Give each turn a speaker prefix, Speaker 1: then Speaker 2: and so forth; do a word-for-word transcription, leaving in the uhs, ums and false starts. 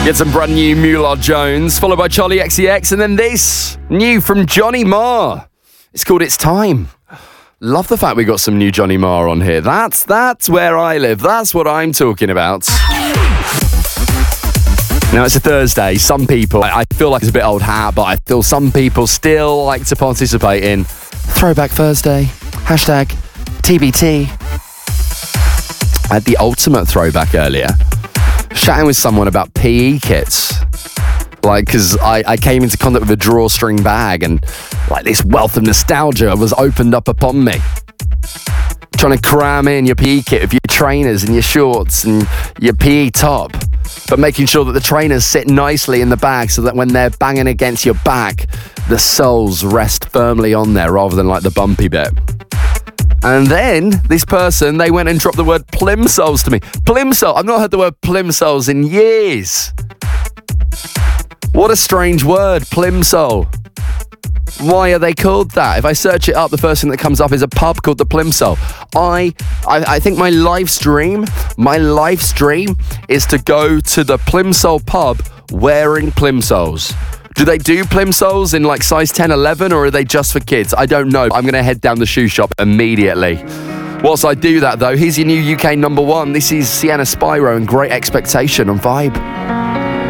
Speaker 1: Get some brand new Mular Jones, followed by Charlie X C X, and then this, new from Johnny Marr. It's called It's Time. Love the fact we got some new Johnny Marr on here. That's, that's where I live. That's what I'm talking about. Now, it's a Thursday. Some people, I feel like it's a bit old hat, but I feel some people still like to participate in Throwback Thursday, hashtag T B T. I had the ultimate throwback earlier, chatting with someone about P E kits. Like, because I, I came into contact with a drawstring bag and, like, this wealth of nostalgia was opened up upon me. Trying to cram in your P E kit with your trainers and your shorts and your P E top, but making sure that the trainers sit nicely in the bag so that when they're banging against your back, the soles rest firmly on there rather than like the bumpy bit. And then this person, they went and dropped the word plimsolls to me. Plimsoll. I've not heard the word plimsolls in years. What a strange word, plimsoll. Why are they called that? If I search it up, the first thing that comes up is a pub called the Plimsoll. I, I, I think my life's dream, my life's dream is to go to the Plimsoll pub wearing plimsolls. Do they do plimsolls in like size ten, eleven, or are they just for kids? I don't know. I'm going to head down the shoe shop immediately. Whilst I do that though, here's your new U K number one. This is Sienna Spyro and Great Expectation on Vibe.